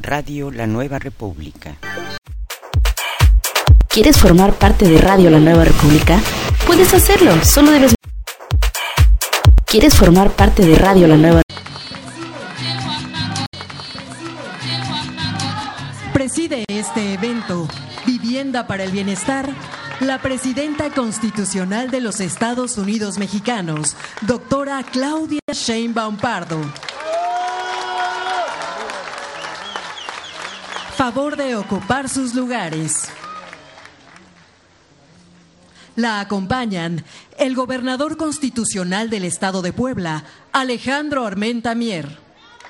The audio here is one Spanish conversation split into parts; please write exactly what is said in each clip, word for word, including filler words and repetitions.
Radio La Nueva República. ¿Quieres formar parte de Radio La Nueva República? Puedes hacerlo, solo debes... ¿Quieres formar parte de Radio La Nueva República? Preside este evento, Vivienda para el Bienestar, la presidenta constitucional de los Estados Unidos Mexicanos, doctora Claudia Sheinbaum Pardo. Favor de ocupar sus lugares. La acompañan el gobernador constitucional del Estado de Puebla, Alejandro Armenta Mier.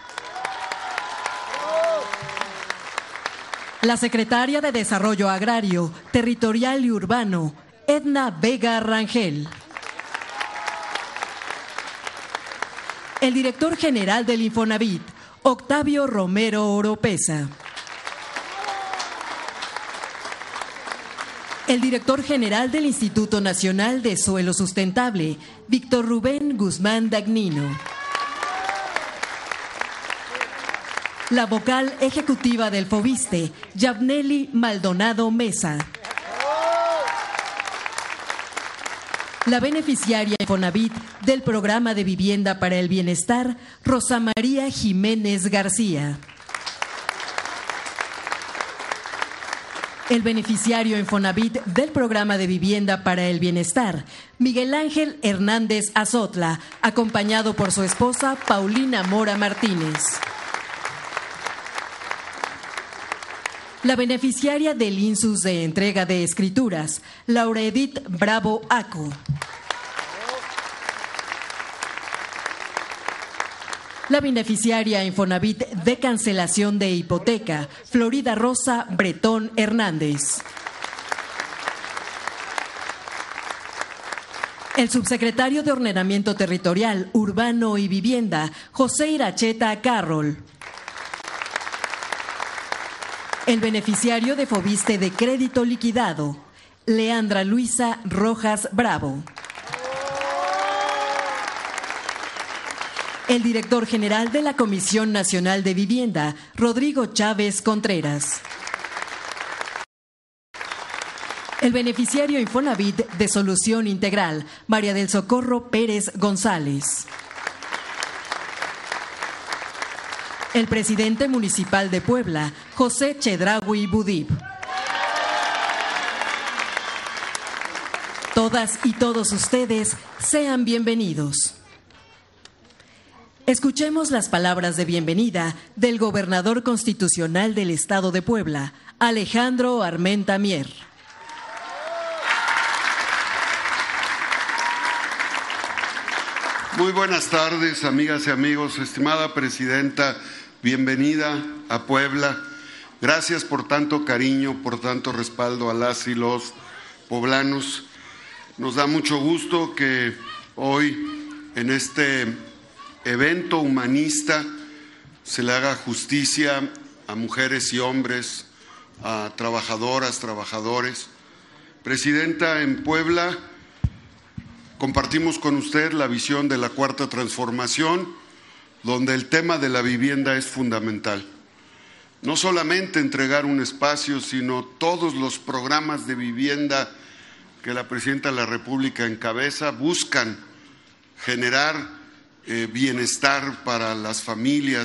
La secretaria de Desarrollo Agrario, Territorial y Urbano, Edna Vega Rangel. El director general del Infonavit, Octavio Romero Oropesa. El director general del Instituto Nacional de Suelo Sustentable, Víctor Rubén Guzmán Dagnino. La vocal ejecutiva del Fobiste, Yabneli Maldonado Mesa. La beneficiaria Infonavit del Programa de Vivienda para el Bienestar, Rosa María Jiménez García. El beneficiario Infonavit del Programa de Vivienda para el Bienestar, Miguel Ángel Hernández Azotla, acompañado por su esposa Paulina Mora Martínez. La beneficiaria del INSUS de entrega de escrituras, Laura Edith Bravo Aco. La beneficiaria Infonavit de cancelación de hipoteca, Florida Rosa Bretón Hernández. El subsecretario de Ordenamiento Territorial, Urbano y Vivienda, José Iracheta Carroll. El beneficiario de Fobiste de crédito liquidado, Leandra Luisa Rojas Bravo. El director general de la Comisión Nacional de Vivienda, Rodrigo Chávez Contreras. El beneficiario Infonavit de Solución Integral, María del Socorro Pérez González. El presidente municipal de Puebla, José Chedraui Budib. Todas y todos ustedes sean bienvenidos. Escuchemos las palabras de bienvenida del gobernador constitucional del Estado de Puebla, Alejandro Armenta Mier. Muy buenas tardes, amigas y amigos. Estimada presidenta, bienvenida a Puebla. Gracias por tanto cariño, por tanto respaldo a las y los poblanos. Nos da mucho gusto que hoy en este evento humanista se le haga justicia a mujeres y hombres, a trabajadoras, trabajadores. Presidenta, en Puebla compartimos con usted la visión de la Cuarta Transformación, donde el tema de la vivienda es fundamental. No solamente entregar un espacio, sino todos los programas de vivienda que la Presidenta de la República encabeza buscan generar Eh, bienestar para las familias,